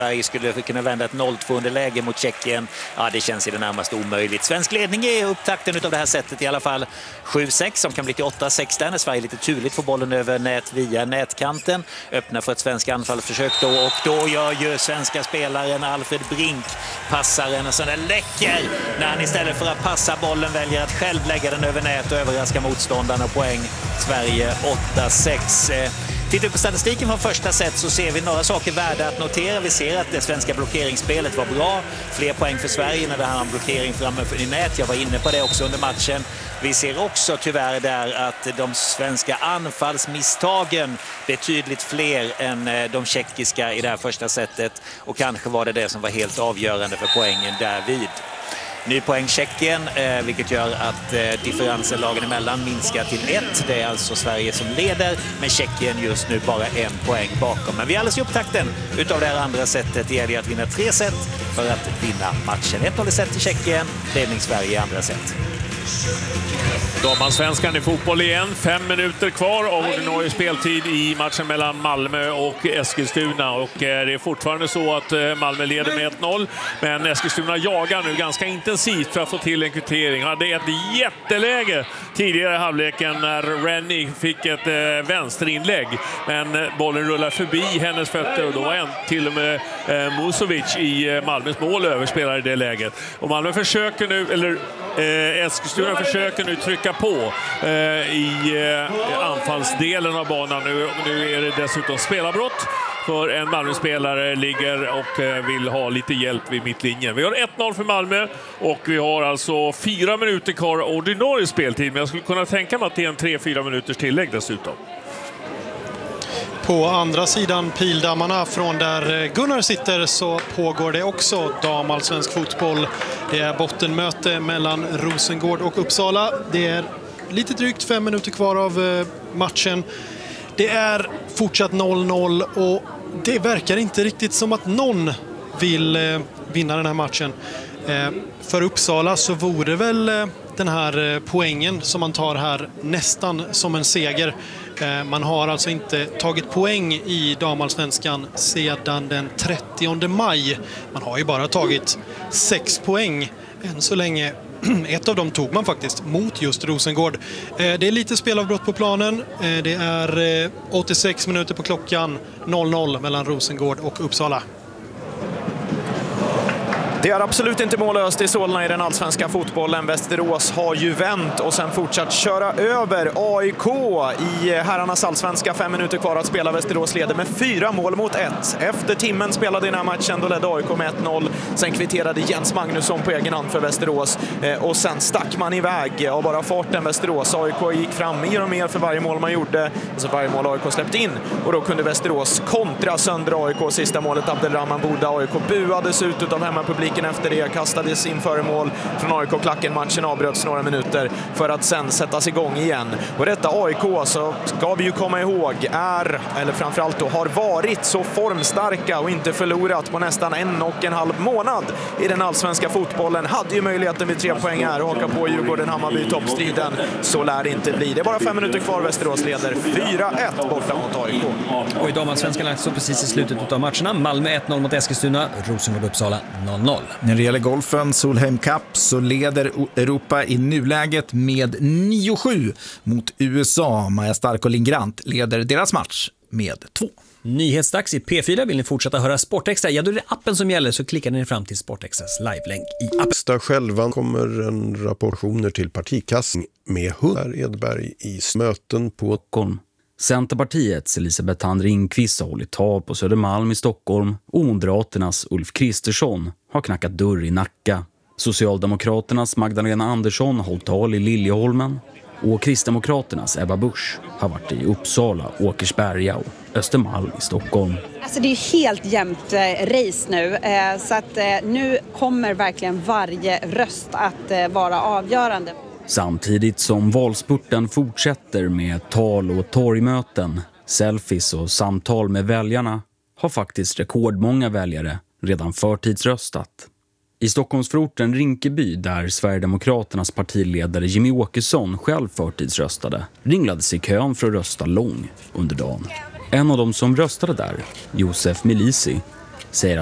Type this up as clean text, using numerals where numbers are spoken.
Sverige skulle kunna vända ett 0-2 underläge mot Tjeckien. Ja, det känns i det närmaste omöjligt. Svensk ledning är upptakten av det här sättet i alla fall 7-6 som kan bli till 8-6 där när Sverige lite turligt får bollen över nät via nätkanten. Öppnar för ett svensk anfallsförsök då och då gör ju svenska spelaren Alfred Brink passaren en sån där läcker när han istället för att passa bollen väljer att själv lägga den över nät och överraska motståndarna. Poäng Sverige 8-6. Tittar vi på statistiken från första set så ser vi några saker värda att notera. Vi ser att det svenska blockeringsspelet var bra. Fler poäng för Sverige när det handlar om blockering framme i nät. Jag var inne på det också under matchen. Vi ser också tyvärr där att de svenska anfallsmisstagen är betydligt fler än de tjeckiska i det här första setet. Och kanske var det som var helt avgörande för poängen därvid. Ny poäng Tjeckien, vilket gör att differensen lagen emellan minskar till 1. Det är alltså Sverige som leder, men Tjeckien just nu bara 1 poäng bakom. Men vi är alldeles i upptakten utav det här andra setet. Det gäller att vinna 3 set för att vinna matchen. 1-0 set till Tjeckien, ledning Sverige i andra set. Damallsvenskan i fotboll igen. 5 minuter kvar av ordinarie speltid i matchen mellan Malmö och Eskilstuna. Och det är fortfarande så att Malmö leder med 1-0. Men Eskilstuna jagar nu ganska intensivt för att få till en kvittering. Hade ett jätteläge tidigare i halvleken när Rennie fick ett vänsterinlägg. Men bollen rullar förbi hennes fötter och då var till och med Musovic i Malmös mål överspelare i det läget. Och Malmö försöker nu, eller Eskilstuna försöker nu trycka på i anfallsdelen av banan. Nu är det dessutom spelarbrott för en Malmö-spelare ligger och vill ha lite hjälp vid mittlinjen. Vi har 1-0 för Malmö och vi har alltså 4 minuter kvar ordinarie speltid. Men jag skulle kunna tänka mig att det är en 3-4 minuters tillägg dessutom. På andra sidan pildammarna från där Gunnar sitter så pågår det också damallsvensk fotboll. Det är bottenmöte mellan Rosengård och Uppsala. Det är lite drygt 5 minuter kvar av matchen. Det är fortsatt 0-0 och det verkar inte riktigt som att någon vill vinna den här matchen. För Uppsala så vore väl den här poängen som man tar här nästan som en seger. Man har alltså inte tagit poäng i damallsvenskan sedan den 30 maj. Man har ju bara tagit 6 poäng än så länge. Ett av dem tog man faktiskt mot just Rosengård. Det är lite spelavbrott på planen. Det är 86 minuter på klockan, 0-0 mellan Rosengård och Uppsala. Det är absolut inte mållöst i Solna i den allsvenska fotbollen. Västerås har ju vänt och sen fortsatt köra över AIK i herrarnas allsvenska. 5 minuter kvar att spela. Västerås leder med 4-1. Efter timmen spelade i den här matchen, då ledde AIK med 1-0. Sen kvitterade Jens Magnusson på egen hand för Västerås. Och sen stack man iväg av bara farten Västerås. AIK gick fram mer och mer för varje mål man gjorde. Alltså varje mål AIK släppte in. Och då kunde Västerås kontra sönder AIK. Sista målet Abdelrahman Boda. AIK buades ut av hemmapubliken. Efter det kastades in föremål från AIK-klacken. Matchen avbröts några minuter för att sen sättas igång igen. Och detta AIK, så ska vi ju komma ihåg, eller framförallt då, har varit så formstarka och inte förlorat på nästan 1,5 månad i den allsvenska fotbollen. Hade ju möjligheten med 3 poäng här och haka på Djurgården-Hammarby i toppstriden. Så lär det inte bli. Det är bara 5 minuter kvar. Västerås leder 4-1 borta mot AIK. Och i damallsvenskan är så precis i slutet av matcherna. Malmö 1-0 mot Eskilstuna, Rosengård-Uppsala 0-0. När det gäller golfen, Solheim Cup, så leder Europa i nuläget med 9-7 mot USA. Maja Stark och Lingrant leder deras match med 2. Nyhetsdags i P4. Vill ni fortsätta höra Sportextra? Ja, då är det appen som gäller, så klickar ni fram till Sportextras live-länk i appen. Själva kommer en rapportioner till partikassan med Hullar Edberg i möten på Stockholm. Centerpartiets Elisabeth Thand Ringqvist har hållit tal på Södermalm i Stockholm och Moderaternas Ulf Kristersson har knackat dörr i Nacka. Socialdemokraternas Magdalena Andersson har hållit tal i Liljeholmen och Kristdemokraternas Ebba Busch har varit i Uppsala, Åkersberga och Östermalm i Stockholm. Alltså det är ju helt jämnt race nu, så att nu kommer verkligen varje röst att vara avgörande. Samtidigt som valspurten fortsätter med tal och torgmöten, selfies och samtal med väljarna har faktiskt rekordmånga väljare redan förtidsröstat. I Stockholmsförorten Rinkeby, där Sverigedemokraternas partiledare Jimmy Åkesson själv förtidsröstade, ringlade sig kön för att rösta lång under dagen. En av dem som röstade där, Josef Milisi, säger att